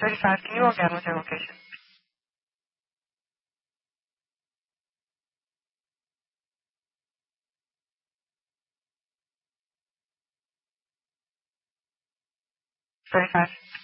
35. Can you go again with your location? 35.